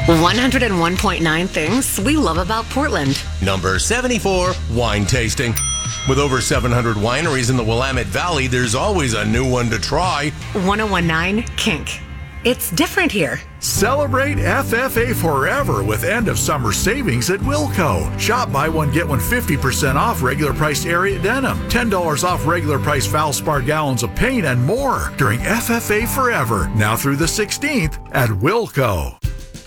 101.9 things we love about Portland. Number 74, wine tasting. With over 700 wineries in the Willamette Valley, there's always a new one to try. 101.9 Kink. It's different here. Celebrate FFA forever with end of summer savings at Wilco. Shop buy one, get one 50% off regular priced Ariat denim, $10 off regular price Valspar gallons of paint, and more during FFA forever. Now through the 16th at Wilco.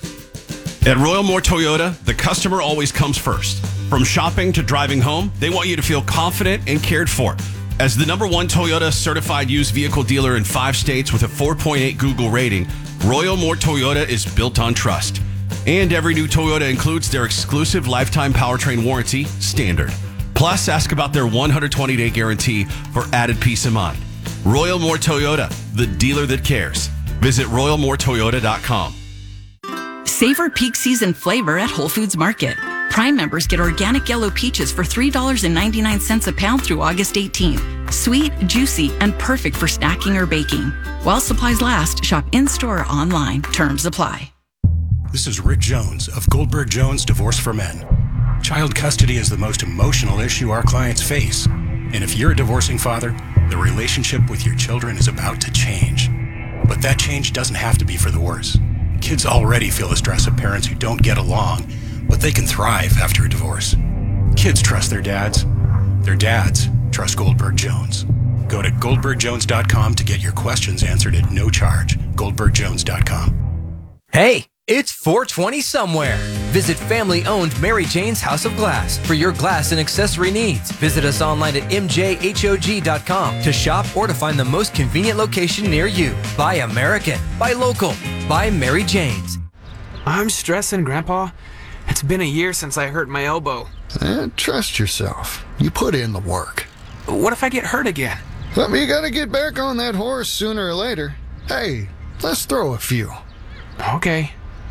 At Royal Moore Toyota, the customer always comes first. From shopping to driving home, they want you to feel confident and cared for. As the #1 Toyota certified used vehicle dealer in 5 states with a 4.8 Google rating, Royal Moore Toyota is built on trust. And every new Toyota includes their exclusive lifetime powertrain warranty, standard. Plus, ask about their 120-day guarantee for added peace of mind. Royal Moore Toyota, the dealer that cares. Visit RoyalMooreToyota.com. Savor peak season flavor at Whole Foods Market. Prime members get organic yellow peaches for $3.99 a pound through August 18th. Sweet, juicy, and perfect for snacking or baking. While supplies last, shop in-store or online. Terms apply. This is Rick Jones of Goldberg Jones Divorce for Men. Child custody is the most emotional issue our clients face. And if you're a divorcing father, the relationship with your children is about to change. But that change doesn't have to be for the worse. Kids already feel the stress of parents who don't get along, but they can thrive after a divorce. Kids trust their dads. Their dads trust Goldberg Jones. Go to GoldbergJones.com to get your questions answered at no charge. GoldbergJones.com. Hey, it's 420 somewhere. Visit family-owned Mary Jane's House of Glass for your glass and accessory needs. Visit us online at mjhog.com to shop or to find the most convenient location near you. Buy American. Buy local. Buy Mary Jane's. I'm stressing, Grandpa. It's been a year since I hurt my elbow. Trust yourself. You put in the work. What if I get hurt again? Well, you gotta get back on that horse sooner or later. Hey, let's throw a few. Okay.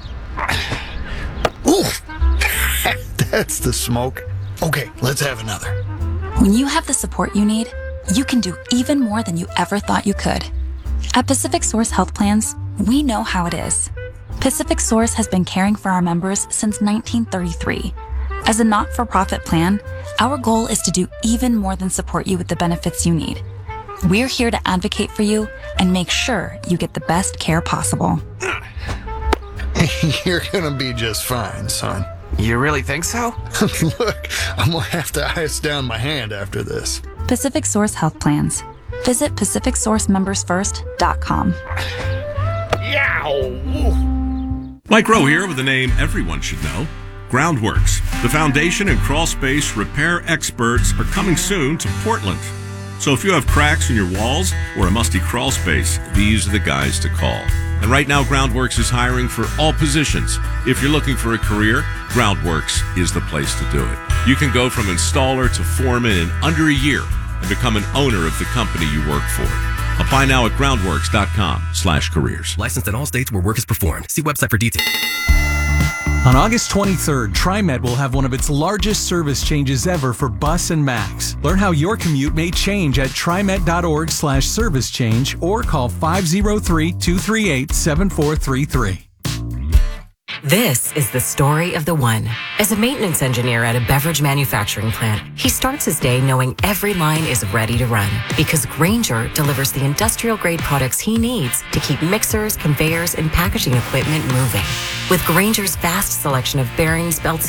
Oof. That's the smoke. Okay, let's have another. When you have the support you need, you can do even more than you ever thought you could. At Pacific Source Health Plans, we know how it is. Pacific Source has been caring for our members since 1933. As a not-for-profit plan, our goal is to do even more than support you with the benefits you need. We're here to advocate for you and make sure you get the best care possible. You're gonna be just fine, son. You really think so? Look, I'm gonna have to ice down my hand after this. Pacific Source Health Plans. Visit PacificSourceMembersFirst.com. Mike Rowe here with a name everyone should know. Groundworks. The foundation and crawl space repair experts are coming soon to Portland. So if you have cracks in your walls or a musty crawl space, these are the guys to call. And right now, Groundworks is hiring for all positions. If you're looking for a career, Groundworks is the place to do it. You can go from installer to foreman in under a year and become an owner of the company you work for. Apply now at groundworks.com/careers. Licensed in all states where work is performed. See website for details. On August 23rd, TriMet will have one of its largest service changes ever for Bus and Max. Learn how your commute may change at trimet.org/service change or call 503-238-7433. This is the story of the one. As a maintenance engineer at a beverage manufacturing plant, he starts his day knowing every line is ready to run because Grainger delivers the industrial-grade products he needs to keep mixers, conveyors, and packaging equipment moving. With Grainger's vast selection of bearings, belts,